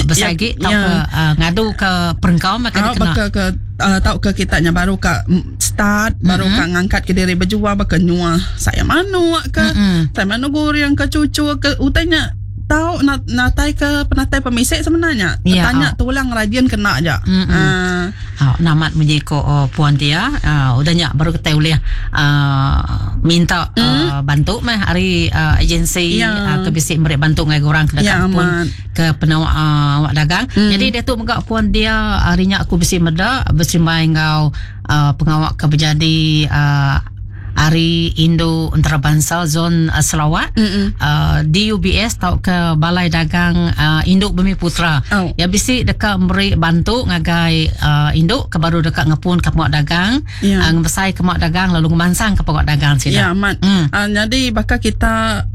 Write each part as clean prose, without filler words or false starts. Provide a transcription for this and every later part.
bersagi tahu ke ngadu ke perengkau maka kena ke tahu ke kitanya baru ka start baru ka ngangkat ke diri berjual baka nyua saya manu ke saya manu guriang ke cucu ke utanya tahu natai ke penatai pemisik sebenarnya tanya tulang rajin kena aja namat menjeko puan dia udahnya baru kita boleh minta bantu mah hari agensi ke bisik mereka bantu ngai orang ke dekat pun ke penawak awak dagang jadi dia tu megak puan dia harinya aku bisik meda bersimbai ngau pengawak ke berjadi Hari Indo Antarabangsa Zon Sarawak di UBS tau ke Balai Dagang Induk Bumi Putra ya bisik dekat memberi bantu ngagai induk ke baru dekat ngepun ke pengawak dagang ngebesai ke pengawak dagang lalu ngemansang ke pengawak dagang sida mat jadi bakal kita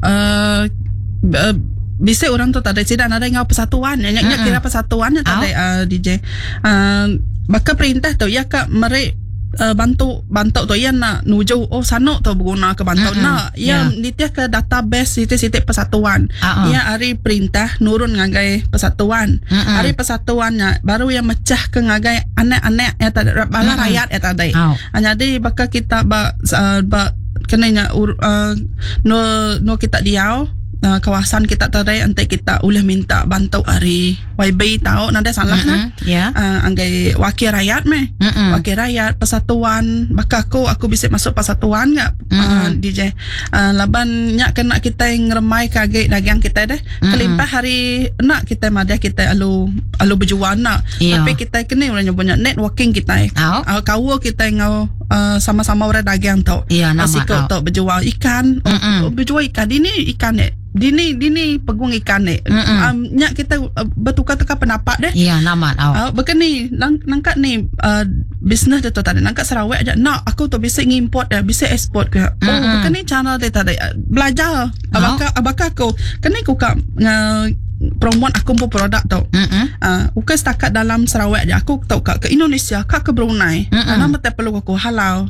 bisik orang tu tak ada sida ada ngau persatuan nyak kira persatuan tak ada DJ bakal perintah tu ya kak mereka bantu tu ya nak nuju sanuk tu berguna ke bantu nak ya nitia ke database sitik-sitik persatuan ya hari perintah nurun ngagai persatuan hari persatuannya baru yang mecah ke ngagai anak-anak ya tak bala rakyat ya tak ada jadi bakal kita kenanya no kita diau kawasan kita tadi antai kita boleh minta bantu hari YB tahu nanti salah anggai wakil rakyat wakil rakyat persatuan bakal aku bisa masuk persatuan enggak DJ labannya kena kita ngeremai kage dagang kita deh kelimpah hari nak kita madah kita alu berjuang nak tapi kita kena punya networking kita kawo kita ngau sama-sama orang dagang tau asiko tau berjual ikan berjual ikan ini ikan dini pegung ikan nyak kita bertukar-tukar pendapat deh namat begini nangkat ni bisnes tu tadi nangkat Sarawak aja nak aku tu bisa ngimport bisa ekspor ke begini cara dia tadi belajar abakah aku kena aku kak promote aku pun produk tau bukan setakat dalam Sarawak je aku tahu ke Indonesia ke Brunei nama tak perlu aku halal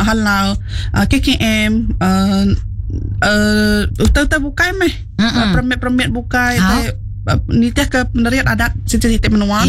KKM uta bukai permit bukai ni teh ke penerian adat sitik-sitik menua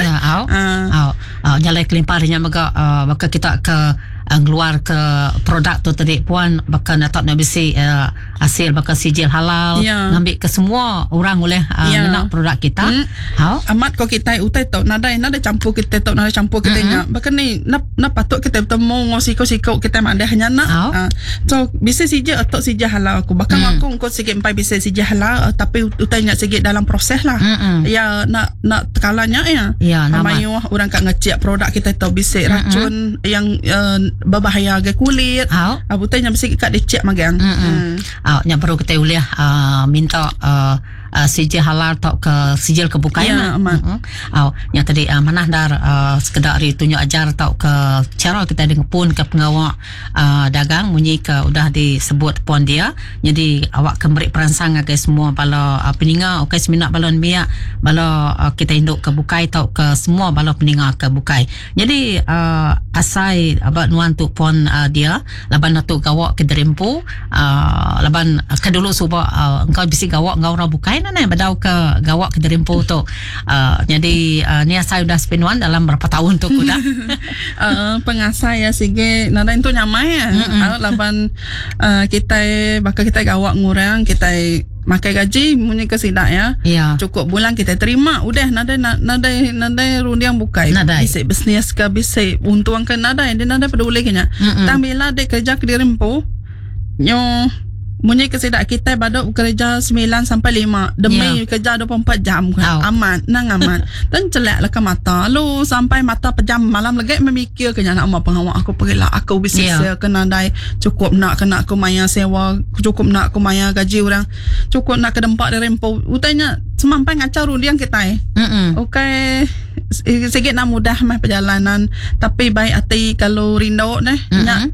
nyalai kelimparinya maka kita ke keluar ke produk tu tadi puan bakal nak bisi hasil bakal sijil halal ngambil ke semua orang boleh nak produk kita amat kau kita utai tu nada campur kita tu nada campur kita nya bakal ni nak patut kita bertemu ngosiko kita ada hanya nak so bisa sijil atau sijil halal aku bakal aku sikit empai bisa sijil halal tapi utai nak sikit dalam proses lah ya nak tekalanya mayu orang kat ngecek produk kita tu bisa racun yang berbahaya ke kulit butanya mesti kat dicek magang yang perlu kita boleh minta sijil halal atau ke sijil kebukai yang tadi mana dar sekedar tunjuk ajar atau ke cara kita dengan pun ke pengawak dagang bunyi ke udah disebut puan dia jadi awak kembali peransang ke semua bala peninga seminat balon biak bala kita induk ke bukai atau ke semua bala peninga ke bukai jadi asai abad nuan tu puan dia laban tu gawak ke derimpu laban ke dulu suba engkau bisi gawak ngau ra bukai na badau ke gawak ke derimpu tu jadi ni asai udah spinuan dalam berapa tahun tu kuda pengasai ya sige nada itu nyamai laban kita bakal kita gawak ngurang kita makai gaji punya kesidak cukup bulan kita terima udah nada rundiang bukai bisa bisnes ke bisa untung ke nada peduli kena tambila de kerja ke dirempu nyo punya kesidak kita badak kerja 9 sampai 5 demi kerja 24 jam aman dan celak lah ke mata lu sampai mata pejam malam lagi memikir kena nak mau pengawak aku pergilah aku bisnes kena dai cukup nak kena aku maya sewa cukup nak aku maya gaji orang cukup nak ke dempak dari rempo utanya semampai ngacau rundiang kita okey sikit nak mudah mah perjalanan tapi baik hati kalau rindu deh nyak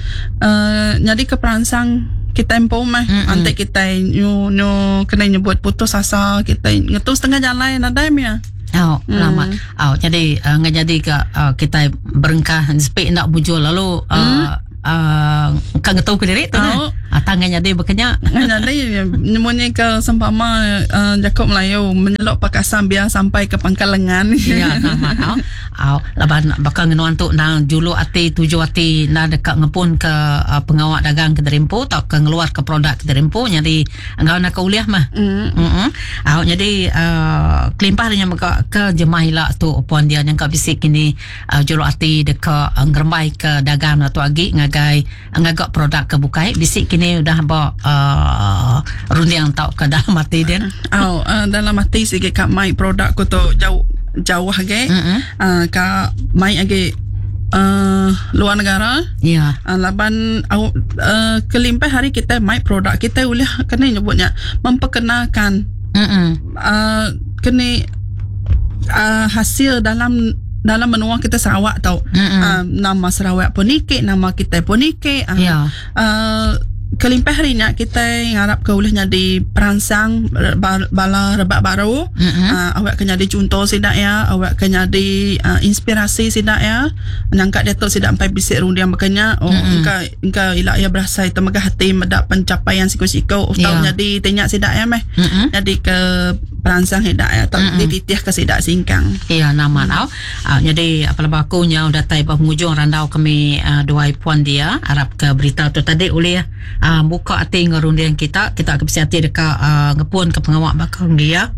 jadi keperansang kita empo mah antek kita nyu kena nyebut putus asa kita ngetus tengah jalan ada ya lama jadi ngajadi ke kita berengkah spek nak bujul lalu kan tahu ke diri tu tangannya dia berkenyak. Jadi nyemunyi ke sempama Jakob Melayu menyelok pakasan biar sampai ke pangkal lengan. Ya, nama laban bakal ngenuan tu nang julu ati tuju ati na dekat ngepun ke pengawak dagang ke Derimpo atau ke ngeluar ke produk ke Derimpo jadi engkau nak kuliah mah. Jadi kelimpah dia ke jemaah hilak tu puan dia yang kau bisik ini julu ati dekat ngerembai ke dagang atau agi ngagak produk ke bukai bisik kini udah bawa rundiang tau ke dalam hati dia. Dalam hati sikit kat mai produk ko tu jauh lagi. Ka mai lagi luar negara. Ya. Laban kelimpah hari kita mai produk kita boleh kena nyebutnya memperkenalkan kena hasil dalam menua kita Sarawak tau. Nama Sarawak pun ikut, nama kita pun ikut. Kelimpah hari ni kita harap ke boleh jadi perangsang bala rebak baru. Awak kena jadi contoh sidak ya, awak kena jadi inspirasi sidak ya. Menangkat dia tu sidak sampai bisik rundiang makanya engkau ilak ya berasa itu megah hati mendak pencapaian siku-siku tau jadi tenyak sidak ya meh. Jadi ke perangsang hidak ya tak dititih ke sidak singkang. Ya nama tau. Jadi apabila bakunya udah tai penghujung randau kami dua puan dia harap ke berita tu tadi oleh buka hati ngerundian kita bisa hati dekat ngepun ke pengawak bakal dia